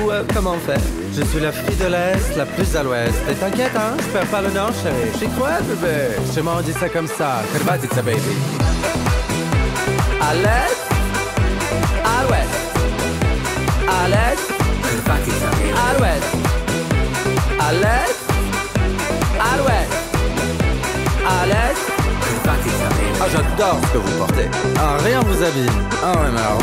comment on fait? Je suis la fille de l'Est, la plus à l'Ouest. Et t'inquiète, hein, je perds pas le Nord, chérie. Chez quoi, bébé? Chez moi, on dit ça comme ça. Kırbatica, baby. À l'Est, à l'Ouest. À l'Est, Kırbatica, baby. à l'Ouest. À l'Est, à l'Ouest. À l'Est. Kırbatica, baby. Ah, j'adore ce que vous portez. Ah, rien vous habille. Ah ouais, mais alors